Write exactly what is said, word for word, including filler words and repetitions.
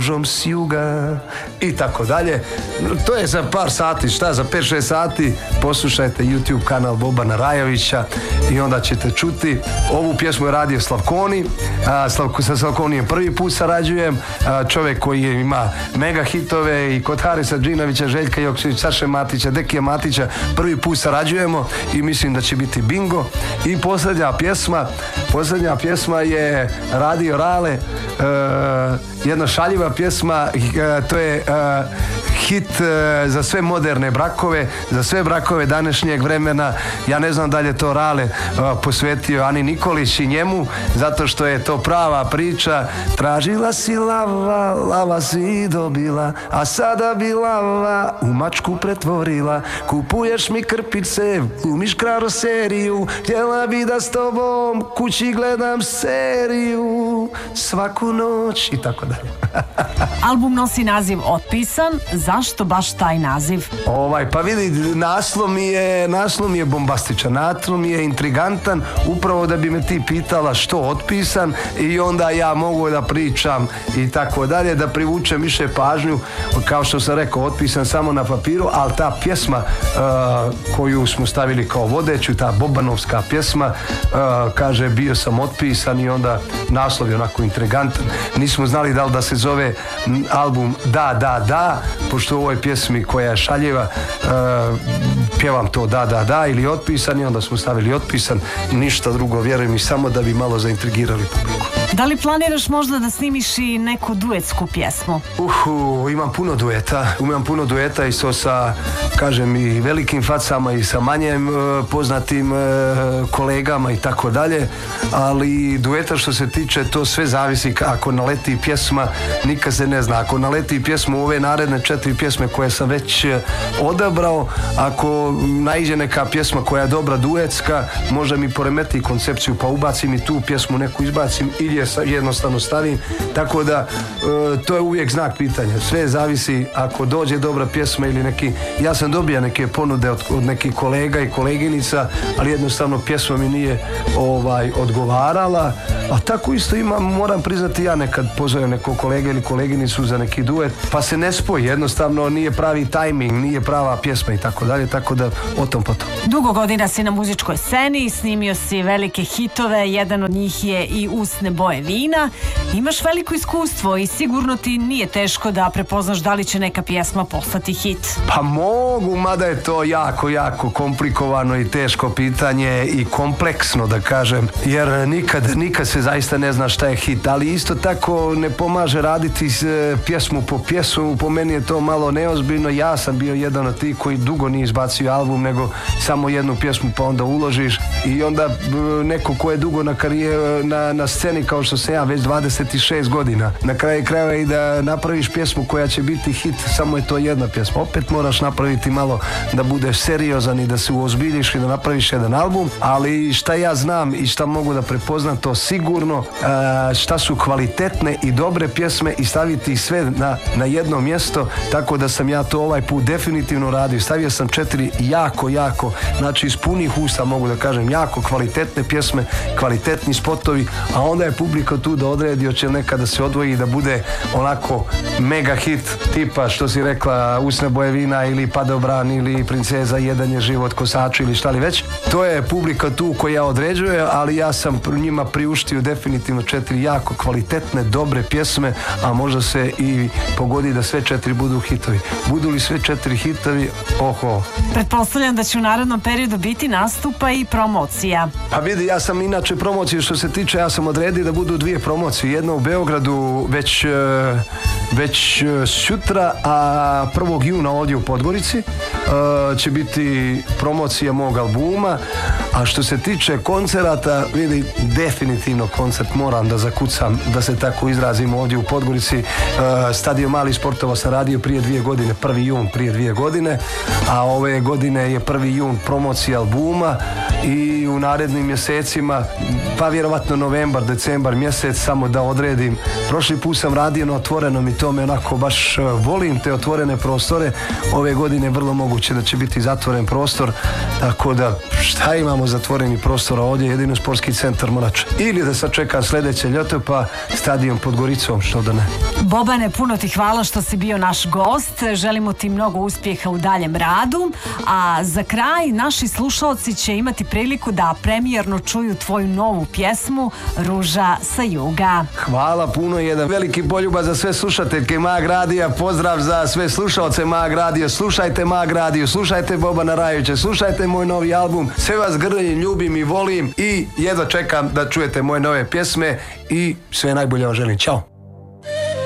ružom s juga i tako dalje. To je za par sati, šta, za pet šest sati poslušajte YouTube kanal Bobana Rajovića i onda ćete čuti. Ovu pjesmu je radio Slavkoni, a, Slavko, sa Slavkonijem prvi put sarađujem, a, čovjek koji je, ima mega hitove i kod Harisa Džinovića, Željka Joksić, Saše Matića, Dekija Matića, prvi put sarađujemo i mislim da će biti bingo. I posljednja pjesma, posljednja pjesma je Radio Rale, uh, jedna šaljiva pjesma, uh, to je uh, hit uh, za sve moderne brakove, za sve brakove današnjeg vremena. Ja ne znam da li je to Rale uh, posvetio Ani Nikolić i njemu, zato što je to prava priča. Tražila si lava, lava si dobila, a sada bi lava u mačku pretvorila. Kupuješ mi krpice, glumiš karoseriju, htjela bi da s tobom kući gledam seriju svaku noć i tako dalje. Album nosi naziv Otpisan. Zašto baš taj naziv? Ovaj, pa vidi, naslov mi je, naslov mi je bombastičan, naslov mi je intrigantan, upravo da bi me ti pitala što otpisan i onda ja mogu da pričam i tako dalje, da privučem više pažnju, kao što sam rekao, otpisan samo na papiru, ali ta pjesma uh, koju smo stavili kao vodeću, ta bobanovska pjesma, uh, kaže bio sam otpisan i onda naslov je onako intrigantan. Nismo znali da li da se zove album Da, da, da, pošto u ovoj pjesmi koja je šaljiva uh, pjevam to da, da, da ili otpisan i onda smo stavili otpisan, ništa drugo, vjerujem, i samo da bi malo zaintrigirali publiku. Da li planiraš možda da snimiš i neku duetsku pjesmu? Uhu, imam puno dueta, imam puno dueta i to sa, kažem, i velikim facama i sa manjem e, poznatim e, kolegama i tako dalje, ali dueta što se tiče, to sve zavisi, ako naleti pjesma, nikad se ne zna, ako naleti pjesmu u ove naredne četiri pjesme koje sam već odabrao, ako naiđe neka pjesma koja je dobra duetska, može mi poremeti koncepciju pa ubacim i tu pjesmu neku izbacim ili je jednostavno stavim, tako da e, to je uvijek znak pitanja, sve zavisi ako dođe dobra pjesma ili neki, ja sam dobio neke ponude od, od nekih kolega i koleginica, ali jednostavno pjesma mi nije ovaj, odgovarala, a tako isto imam, moram priznati, ja nekad pozovem nekog kolega ili koleginicu za neki duet, pa se ne spoji, jednostavno nije pravi tajming, nije prava pjesma i tako dalje, tako da o tom potom. Dugo godina si na muzičkoj sceni, snimio si velike hitove, jedan od njih je i Usne boje vina. Imaš veliko iskustvo i sigurno ti nije teško da prepoznaš da li će neka pjesma postati hit. Pa mogu, mada je to jako, jako komplikovano i teško pitanje i kompleksno, da kažem, jer nikad, nikad se zaista ne zna šta je hit, ali isto tako ne pomaže raditi pjesmu po pjesmu, po meni je to malo neozbiljno. Ja sam bio jedan od tih koji dugo nije izbacio album, nego samo jednu pjesmu pa onda uložiš i onda neko ko je dugo na karijeru, na, na sceni kao što sam ja već dvadeset šest godina, na kraju krajeva i da napraviš pjesmu koja će biti hit, samo je to jedna pjesma, opet moraš napraviti malo da budeš seriozan i da se uozbiljiš i da napraviš jedan album, ali šta ja znam i šta mogu da prepoznam, to sigurno šta su kvalitetne i dobre pjesme i staviti ih sve na, na jedno mjesto, tako da sam ja to ovaj put definitivno radio. Stavio sam četiri jako, jako, znači iz punih usta mogu da kažem, jako kvalitetne pjesme, kvalitetni spotovi, a onda je publika tu da odredi hoće nekada se odvoji da bude onako mega hit tipa što si rekla Usne boje vina ili Padobran ili Princeza, jedan je život, Kosaču ili šta li već. To je publika tu koja određuje, ali ja sam njima priuštio definitivno četiri jako kvalitetne, dobre pjesme, a možda se i pogodi da sve četiri budu hitovi. Budu li sve četiri hitovi, oho. Pretpostavljam da će u narednom periodu biti nastupa i promocija. Pa vidi, ja sam inače promociju što se tiče, ja sam odredio da budu dvije promocije. Jedna u Beogradu već, već sutra, a prvog juna ovdje u Podgorici će biti promocija mog albuma. A što se tiče koncerata, vidi, definitivno koncert moram da zakucam, da se tako izrazim, ovdje u Podgorici. Stadion Malih sportova sam radio prije dvije godine, prvi jun prije dvije godine, a ove godine je prvi jun promocija albuma i u narednim mjesecima, pa vjerovatno novembar, decembar mjesec, samo da odredim. Prošli put sam radio na otvorenom i tome, onako baš volim te otvorene prostore. Ove godine vrlo moguće da će biti zatvoren prostor, tako da šta imamo zatvoreni prostor ovdje, jedino sportski centar Morača. Ili da sačeka sljedeće ljeto, pa stadion pod Goricom, što da ne. Bobane, puno ti hvala što si bio naš gost. Želimo ti mnogo uspjeha u daljem radu. A za kraj, naši slušalci će imati priliku da premijerno čuju tvoju novu pjesmu Ruža sa juga. Hvala puno, jedan veliki poljubav za sve slušateljke Mag Radija. Pozdrav za sve slušalce Mag Radija. Slušajte Mag Radiju, slušajte Bobana Rajovića, slušajte moj novi album. Sve vas grlim, ljubim i volim i jedva čekam da čujete moje nove pjesme i sve najbolje vam želim. Ćao.